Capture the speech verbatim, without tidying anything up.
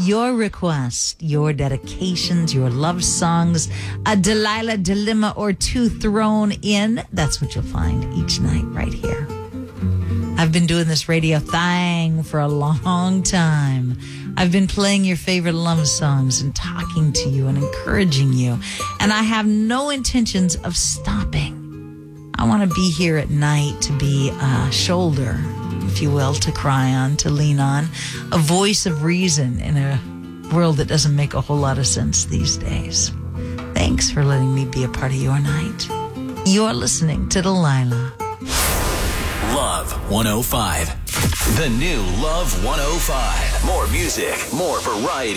your requests, your dedications, your love songs, a Delilah dilemma or two thrown in. That's what you'll find each night right here. I've been doing this radio thing for a long time. I've been playing your favorite love songs and talking to you and encouraging you. And I have no intentions of stopping. I want to be here at night to be a shoulder, if you will, to cry on, to lean on, a voice of reason in a world that doesn't make a whole lot of sense these days. Thanks for letting me be a part of your night. You're listening to Delilah. Love one oh five. The new Love one oh five. More music, more variety.